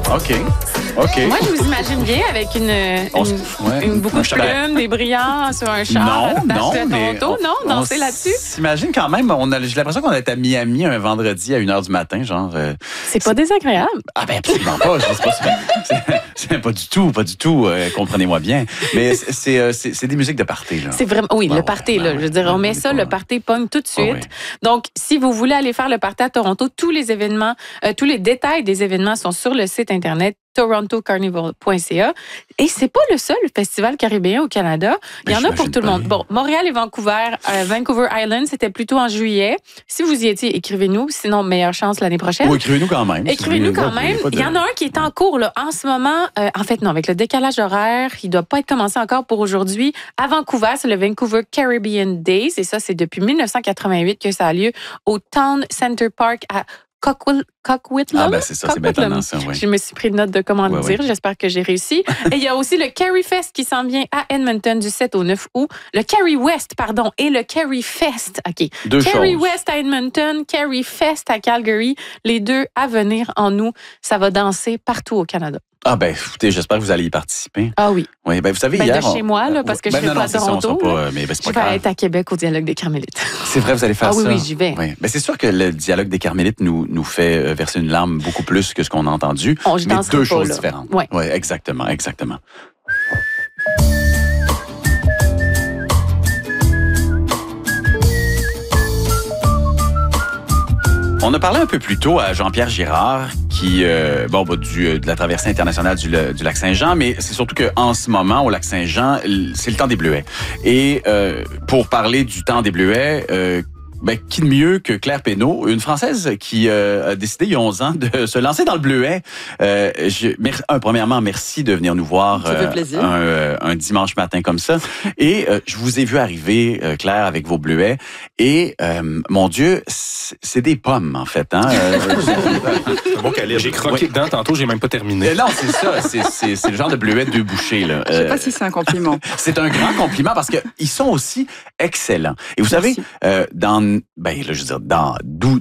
OK. OK. Moi, je vous imagine bien avec beaucoup de plumes, des brillants sur un char. Non, mais Toronto, non, danser là-dessus. S'imagine quand même, j'ai l'impression qu'on est à Miami un vendredi à 1h du matin, genre. C'est pas désagréable. Ah ben absolument pas. C'est pas du tout. Comprenez-moi bien. Mais c'est des musiques de party, là. C'est vraiment, oui, le party, là. Je veux dire, on met ça, le party pogne tout de suite. Ouais. Donc, si vous voulez aller faire le party à Toronto, tous les événements, tous les détails des événements sont sur le site Internet torontocarnival.ca. Et c'est pas le seul festival caribéen au Canada. Il y en a pour tout le monde. Bon, Montréal et Vancouver, Vancouver Island, c'était plutôt en juillet. Si vous y étiez, écrivez-nous. Sinon, meilleure chance l'année prochaine. Ou écrivez-nous quand même. Écrivez-nous quand même. Il y en a un qui est en cours là, en ce moment. En fait, non, avec le décalage horaire, il doit pas être commencé encore pour aujourd'hui. À Vancouver, c'est le Vancouver Caribbean Days. Et ça, c'est depuis 1988 que ça a lieu au Town Center Park à Coquitlam. Ah ben c'est ça, c'est maintenant ça, oui. Je me suis pris de note de comment le dire. J'espère que j'ai réussi. Et il y a aussi le Carrie Fest qui s'en vient à Edmonton du 7 au 9 août. Le Carrie West, pardon, et le Carrie Fest. OK. Carrie West à Edmonton, Carrie Fest à Calgary. Les deux à venir en août. Ça va danser partout au Canada. Ah ben, écoutez, j'espère que vous allez y participer. Ah oui. Oui, ben vous savez, hier... de chez moi, là, parce que je ne serai pas à Toronto. Je vais être à Québec au Dialogue des Carmélites. C'est vrai, vous allez faire ça? Oui, j'y vais. Oui. Ben, c'est sûr que le Dialogue des Carmélites nous fait verser une larme beaucoup plus que ce qu'on a entendu. Mais deux choses différentes. Oui, exactement. On a parlé un peu plus tôt à Jean-Pierre Girard qui, de la traversée internationale du lac Saint-Jean, mais c'est surtout qu'en ce moment, au lac Saint-Jean, c'est le temps des bleuets. Et pour parler du temps des bleuets, qui de mieux que Claire Pénaud, une Française qui a décidé il y a 11 ans de se lancer dans le bleuet. Premièrement, merci de venir nous voir un dimanche matin comme ça. Et je vous ai vu arriver, Claire, avec vos bleuets. Et, mon Dieu, c'est des pommes, en fait. Hein? C'est un bon calibre. J'ai croqué dedans tantôt, j'ai même pas terminé. Non, c'est ça. C'est le genre de bleuet de 2 bouchées. Là. Je sais pas si c'est un compliment. C'est un grand compliment parce qu'ils sont aussi excellents. Et vous savez, d'où